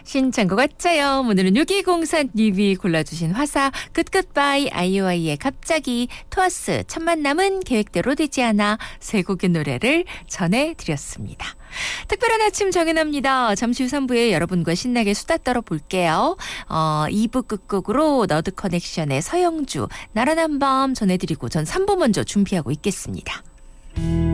신청곡 왔자요. 오늘은 6204님이 골라주신 화사 끝끝바이 아이오아이의 갑자기 토아스 첫 만남은 계획대로 되지 않아 세 곡의 노래를 전해드렸습니다. 특별한 아침 정연합니다. 잠시 후 3부에 여러분과 신나게 수다 떨어볼게요. 2부 끝곡으로 너드 커넥션의 서영주 나른한 밤 전해드리고 전 3부 먼저 준비하고 있겠습니다.